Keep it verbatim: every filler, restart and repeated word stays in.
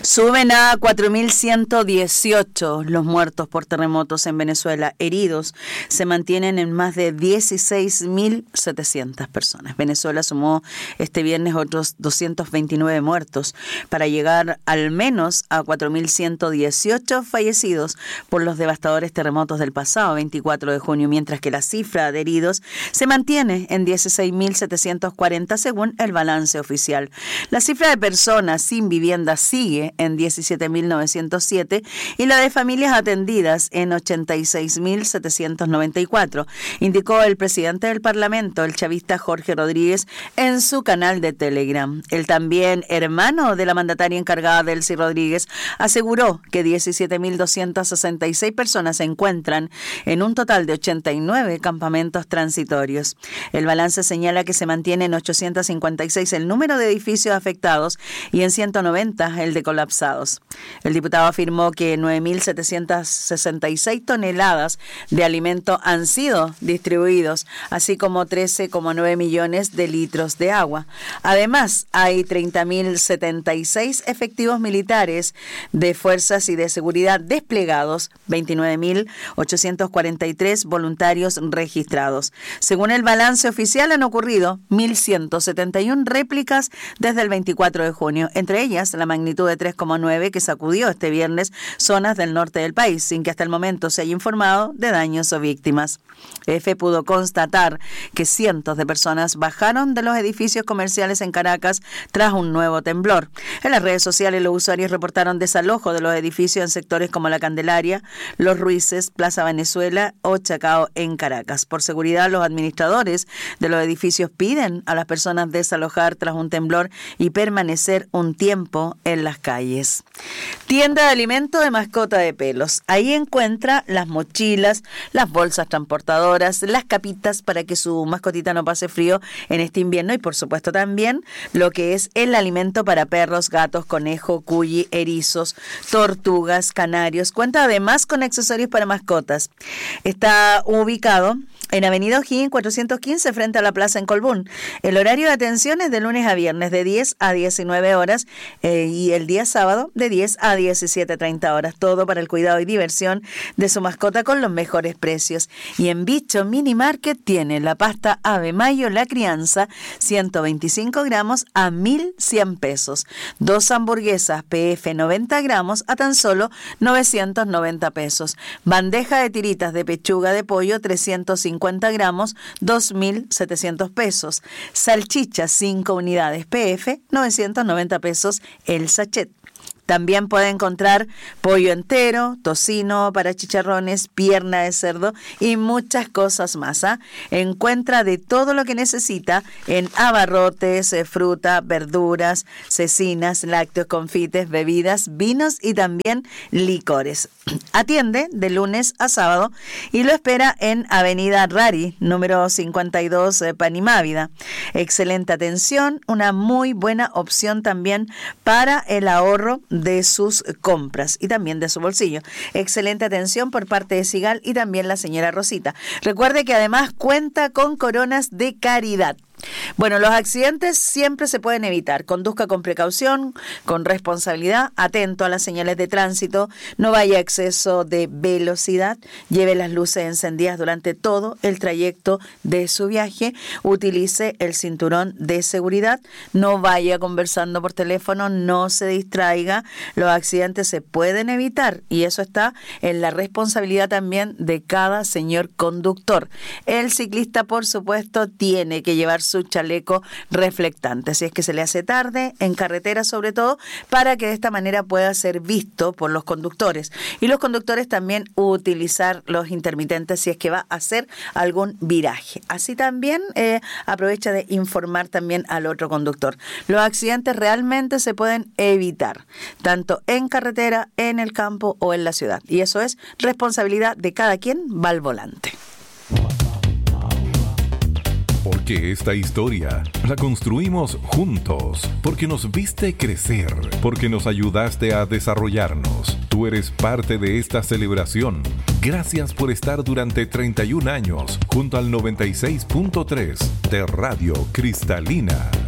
Suben a cuatro mil ciento dieciocho los muertos por terremotos en Venezuela. Heridos se mantienen en más de dieciséis mil setecientas personas. Venezuela sumó este viernes otros doscientos veintinueve muertos para llegar al menos a cuatro mil ciento dieciocho fallecidos por los devastadores terremotos del pasado veinticuatro de junio, mientras que la cifra de heridos se mantiene en dieciséis mil setecientos cuarenta según el balance oficial. La cifra de personas sin vivienda sigue en diecisiete mil novecientos siete y la de familias atendidas en ochenta y seis mil setecientos noventa y cuatro, indicó el presidente del Parlamento, el chavista Jorge Rodríguez, en su canal de Telegram. El también hermano de la mandataria encargada, Delcy Rodríguez, aseguró que diecisiete mil doscientas sesenta y seis personas se encuentran en un total de ochenta y nueve campamentos transitorios. El balance señala que se mantiene en ochocientos cincuenta y seis el número de edificios afectados y en ciento noventa el de colapsados. El diputado afirmó que nueve mil setecientas sesenta y seis toneladas de alimento han sido distribuidos, así como trece coma nueve millones de litros de agua. Además, hay treinta mil setenta y seis efectivos militares de fuerzas y de seguridad desplegados, veintinueve mil ochocientos cuarenta y tres voluntarios registrados. Según el balance oficial, han ocurrido mil ciento setenta y uno réplicas desde el veinticuatro de junio, entre ellas la magnitud de tres coma nueve que sacudió este viernes zonas del norte del país, sin que hasta el momento se haya informado de daños o víctimas. E F pudo constatar que cientos de personas bajaron de los edificios comerciales en Caracas tras un nuevo temblor. En las redes sociales los usuarios reportaron desalojo de los edificios en sectores como La Candelaria, Los Ruices, Plaza Venezuela o Chacao en Caracas. Por seguridad, los administradores de los edificios piden a las personas desalojar tras un temblor y permanecer un tiempo en las calles. Tienda de alimento de mascota de pelos. Ahí encuentra las mochilas, las bolsas transportadoras, las capitas para que su mascotita no pase frío en este invierno y por supuesto también lo que es el alimento para perros, gatos, conejo, cuyi, erizos, tortugas, canarios. Cuenta además con accesorios para mascotas. Está ubicado en Avenida O'Higgins cuatrocientos quince frente a la plaza en Colbún. El horario de atención es de lunes a viernes de diez a diecinueve horas eh, y el día sábado de diez a diecisiete treinta horas. Todo para el cuidado y diversión de su mascota con los mejores precios. Y en Bicho Mini Market tiene la pasta Ave Mayo, la crianza, ciento veinticinco gramos a mil cien pesos. Dos hamburguesas P F noventa gramos a tan solo novecientos noventa pesos. Bandeja de tiritas de pechuga de pollo trescientos cincuenta gramos, dos mil setecientos pesos. Salchicha cinco unidades P F, novecientos noventa pesos el sachet. También puede encontrar pollo entero, tocino para chicharrones, pierna de cerdo y muchas cosas más. ¿eh? Encuentra de todo lo que necesita en abarrotes, eh, fruta, verduras, cecinas, lácteos, confites, bebidas, vinos y también licores. Atiende de lunes a sábado y lo espera en Avenida Rari, número cincuenta y dos, eh, Panimávida. Excelente atención, una muy buena opción también para el ahorro de sus compras y también de su bolsillo. Excelente atención por parte de Sigal y también la señora Rosita. Recuerde que además cuenta con coronas de caridad. Bueno, los accidentes siempre se pueden evitar. Conduzca con precaución, con responsabilidad, atento a las señales de tránsito, no vaya a exceso de velocidad, lleve las luces encendidas durante todo el trayecto de su viaje, utilice el cinturón de seguridad, no vaya conversando por teléfono, no se distraiga. Los accidentes se pueden evitar y eso está en la responsabilidad también de cada señor conductor. El ciclista, por supuesto, tiene que llevar su chaleco reflectante, si es que se le hace tarde, en carretera sobre todo, para que de esta manera pueda ser visto por los conductores. Y los conductores también utilizar los intermitentes si es que va a hacer algún viraje. Así también eh, aprovecha de informar también al otro conductor. Los accidentes realmente se pueden evitar, tanto en carretera, en el campo o en la ciudad. Y eso es responsabilidad de cada quien va al volante. Porque esta historia la construimos juntos, porque nos viste crecer, porque nos ayudaste a desarrollarnos. Tú eres parte de esta celebración. Gracias por estar durante treinta y un años junto al noventa y seis punto tres de Radio Cristalina.